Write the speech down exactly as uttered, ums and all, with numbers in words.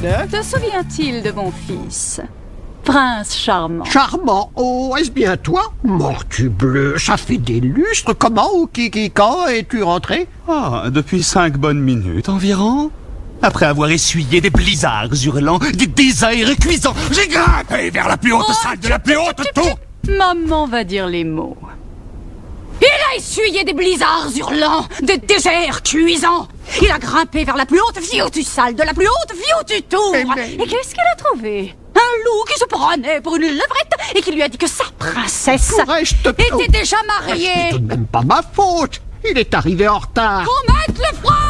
Te souvient-il de mon fils? Prince charmant. Charmant? Oh, est-ce bien toi? Mortu bleu, ça fait des lustres. Comment ou qui, qui, quand es-tu rentré? Ah, depuis cinq bonnes minutes environ. Après avoir essuyé des blizzards hurlants, des déserts cuisants, j'ai grimpé vers la plus haute Oh, salle de la plus haute tour. Maman va dire les mots. Il a essuyé des blizzards hurlants, des déserts cuisants. Il a grimpé vers la plus haute fiotue salle de la plus haute fiotue tour. Eh ben- Et qu'est-ce qu'il a trouvé? Un loup qui se prenait pour une levrette et qui lui a dit que sa princesse Pourrais-je te... était Oh, déjà c'est mariée. tout de même pas ma faute. Il est arrivé en retard. Qu'on mette le frein!